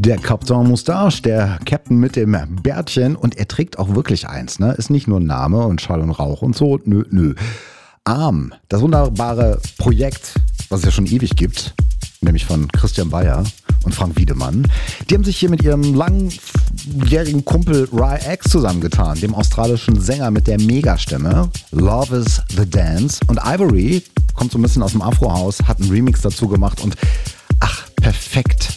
Der Captain Moustache, der Captain mit dem Bärtchen, und er trägt auch wirklich eins, ne? Ist nicht nur ein Name und Schall und Rauch und so, nö. ARM, das wunderbare Projekt, was es ja schon ewig gibt, nämlich von Christian Bayer und Frank Wiedemann, die haben sich hier mit ihrem langjährigen Kumpel Ry-X zusammengetan, dem australischen Sänger mit der Megastimme. Love is the Dance. Und Ivory kommt so ein bisschen aus dem Afro-Haus, hat einen Remix dazu gemacht und ach, perfekt